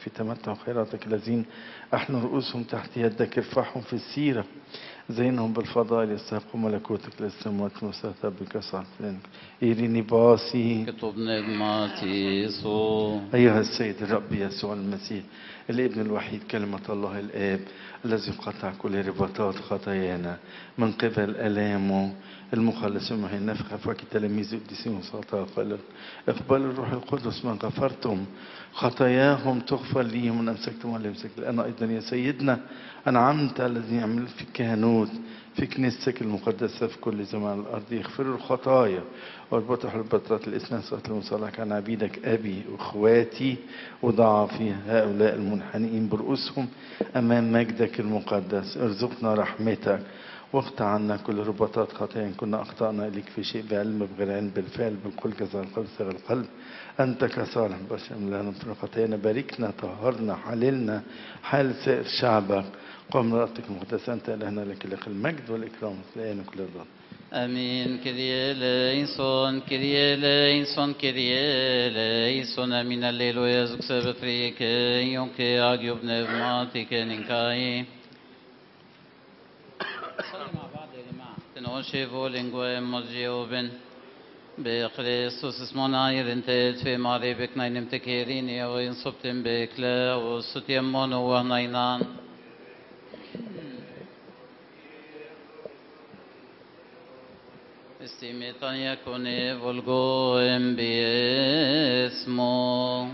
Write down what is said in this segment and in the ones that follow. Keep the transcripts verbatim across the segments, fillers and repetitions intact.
في تمتع خيراتك. الذين أحنوا رؤوسهم تحت يدك ارفعهم في السيرة، زينهم بالفضائل يستحقوا ملكوتك للسماوات المستهتر بك صعدتين. إيريني باسي كتب نغماتي صو أيها السيد الرب يسوع المسيح الابن الوحيد كلمة الله الآب الذي قطع كل رباطات خطايانا من قبل ألامه المخلص المحيي نفخ فك تلاميذ القديسين وسلطاء قال اقبلوا الروح القدس من غفرتم خطاياهم تغفر لي من أمسكتم ولا يمسك. أنا أيضا يا سيدنا أنعمت الذي يعمل في الكهنوت في كنيستك المقدسة في كل زمان الأرض يغفروا الخطايا واربطوا البطرات الإثنان صلاة المصالحة عن عبيدك أبي وإخواتي وضعفي هؤلاء المنحنئين برؤوسهم أمام مجدك المقدس. ارزقنا رحمتك واقطع عنا كل رباطات خطايا إن كنا أخطأنا إليك في شيء بعلم بغير علم بالفعل بالقول كسر القلب صغر القلب. أنت كصالح بشر لا نغفر خطايانا. باركنا طهرنا حللنا حال سائر شعبك. قم رأتك المقدسة أنت إلهنا لك لك المجد والإكرام والآن كل الرضا. امين. كريه ليسون كريه ليسون كريه ليسون امين الليل ويزك سبفريك يونك اجيب نغماتك ننكاي. صلي مع بعض يا جماعه. تنوشي فولينغو مجيوبن بخريستوس اسمنا يرنتت في ماريبك ناينم تكيريني وين صبتم بكلا وستيمون وناينان. استيميتان يكون فولغو ام باسمو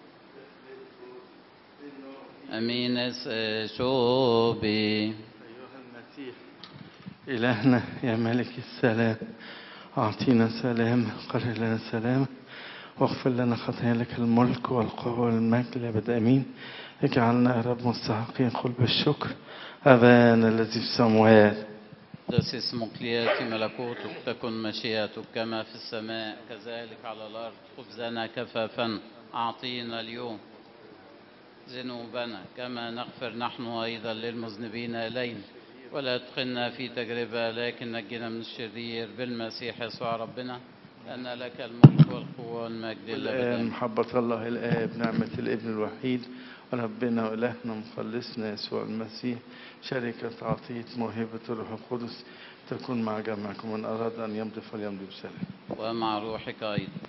امين اس شوبي. أيها المسيح إلهنا يا ملك السلام أعطينا سلام قرر لنا سلام واغفر لنا خطايا لك الملك والقوة والمجد لأبد أمين. اجعلنا يا رب مستحقين قلب الشكر. أبانا الذي في السماوات قدس اسمك ليأتي ملكوتك تكن مشيئتك كما في السماء كذلك على الأرض. خبزنا كفافا أعطينا اليوم ذنوبنا كما نغفر نحن أيضا للمذنبين إلينا ولا تدخلنا في تجربة لكن نجنا من الشرير بالمسيح يسوع ربنا لأن لك الملك والقوة والمجد والآن للأبد. محبة الله الآب نعمة الابن الوحيد وربنا وإلهنا مخلصنا يسوع المسيح شركة عطية موهبة الروح القدس تكون مع جميعكم. من أراد أن يمضي فليمضي بسلام. ومع روحك أيضا.